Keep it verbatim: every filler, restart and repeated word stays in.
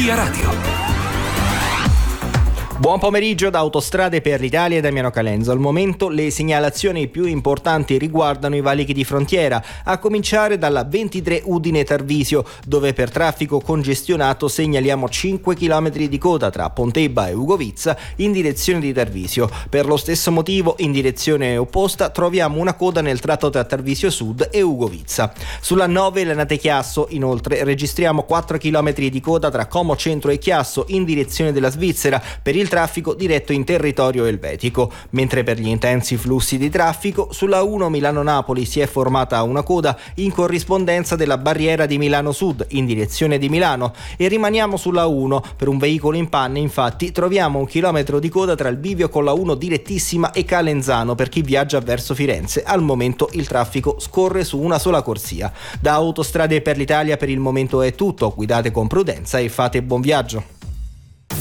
Via Radio. Buon pomeriggio da Autostrade per l'Italia e Damiano Calenzo. Al momento le segnalazioni più importanti riguardano i valichi di frontiera, a cominciare dalla ventitré Udine-Tarvisio, dove per traffico congestionato segnaliamo cinque chilometri di coda tra Pontebba e Ugovizza in direzione di Tarvisio. Per lo stesso motivo, in direzione opposta, troviamo una coda nel tratto tra Tarvisio Sud e Ugovizza. Sulla nove Lanate-Chiasso, inoltre, registriamo quattro chilometri di coda tra Como Centro e Chiasso in direzione della Svizzera per il traffico diretto in territorio elvetico, mentre per gli intensi flussi di traffico sulla uno Milano-Napoli si è formata una coda in corrispondenza della barriera di Milano Sud in direzione di Milano e rimaniamo sulla uno. Per un veicolo in panne, infatti, troviamo un chilometro di coda tra il bivio con la uno direttissima e Calenzano per chi viaggia verso Firenze. Al momento il traffico scorre su una sola corsia. Da Autostrade per l'Italia per il momento è tutto, guidate con prudenza e fate buon viaggio.